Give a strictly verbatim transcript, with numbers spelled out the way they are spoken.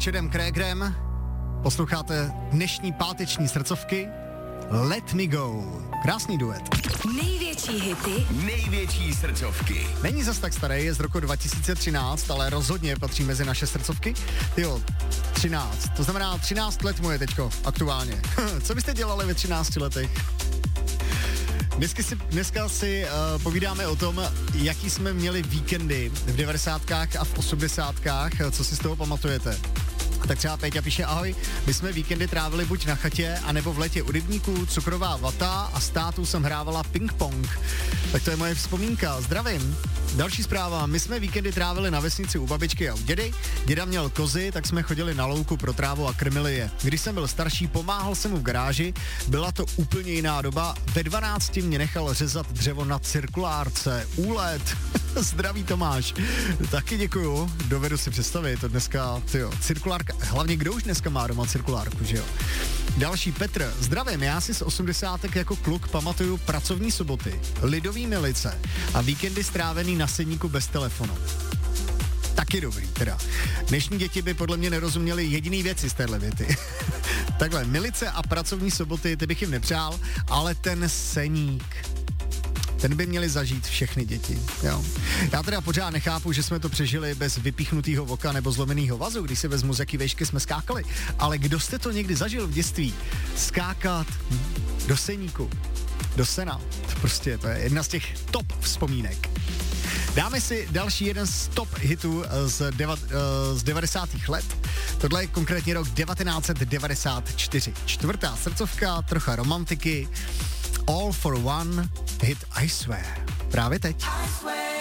Chadem Kragerem. Posloucháte dnešní páteční srdcovky Let Me Go. Krásný duet. Největší hity, největší srdcovky. Není zas tak starý, je z roku dva tisíce třináct, ale rozhodně patří mezi naše srdcovky. Tyjo, třináct. To znamená třináct let mu je teďko aktuálně. Co byste dělali ve třinácti letech? Dneska si, dneska si uh, povídáme o tom, jaký jsme měli víkendy v devadesátkách a v osmdesátkách, co si z toho pamatujete. Tak třeba Péťa píše, ahoj, my jsme víkendy trávili buď na chatě, anebo v letě u rybníků, cukrová vata a s tátou jsem hrávala ping-pong. Tak to je moje vzpomínka, zdravím. Další zpráva, my jsme víkendy trávili na vesnici u babičky a u dědy. Děda měl kozy, tak jsme chodili na louku pro trávu a krmili je. Když jsem byl starší, pomáhal jsem mu v garáži, byla to úplně jiná doba. Ve dvanácti mě nechal řezat dřevo na cirkulárce. Úlet. Zdraví Tomáš. Taky děkuju, dovedu si představit, to dneska, tyjo, cirkulárka, hlavně kdo už dneska má doma cirkulárku, že jo? Další Petr, zdravím, já si z osmdesátek jako kluk pamatuju pracovní soboty, lidový milice a víkendy strávený na sedníku bez telefonu. Taky dobrý, teda. Dnešní děti by podle mě nerozuměly jediný věci z téhle věty. Takhle, milice a pracovní soboty, ty bych jim nepřál, ale ten seník, ten by měli zažít všechny děti, jo. Já teda pořád nechápu, že jsme to přežili bez vypíchnutého voka nebo zlomeného vazu, když si vezmu, z jaký vejšky jsme skákali. Ale kdo jste to někdy zažil v dětství? Skákat do seníku, do sena. To prostě to je jedna z těch top vzpomínek. Dáme si další jeden z top hitů z, deva, z devadesátých let. Tohle je konkrétně rok devatenáct set devadesát čtyři. Čtvrtá srdcovka, trocha romantiky. All for One, hit I Swear. Právě teď.